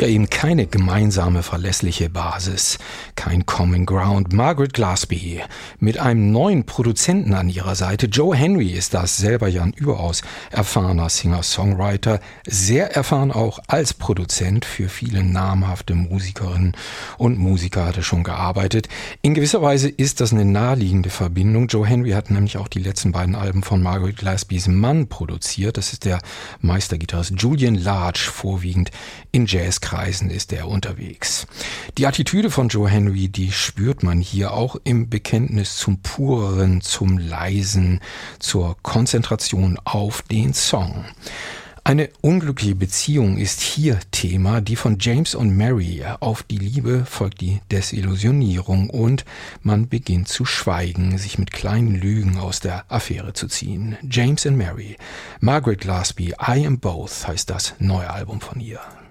Ja, eben keine gemeinsame, verlässliche Basis, kein Common Ground. Margaret Gillespie mit einem neuen Produzenten an ihrer Seite. Joe Henry ist das, selber ja ein überaus erfahrener Singer-Songwriter, sehr erfahren auch als Produzent für viele namhafte Musikerinnen und Musiker hat er schon gearbeitet. In gewisser Weise ist das eine naheliegende Verbindung. Joe Henry hat nämlich auch die letzten beiden Alben von Margaret Gillespies Mann produziert. Das ist der Meistergitarrist Julian Large, vorwiegend in Jazzkreisen ist er unterwegs. Die Attitüde von Joe Henry, die spürt man hier auch im Bekenntnis zum Pureren, zum Leisen, zur Konzentration auf den Song. Eine unglückliche Beziehung ist hier Thema, die von James und Mary. Auf die Liebe folgt die Desillusionierung und man beginnt zu schweigen, sich mit kleinen Lügen aus der Affäre zu ziehen. James and Mary, Margaret Gillespie, I Am Both heißt das neue Album von ihr.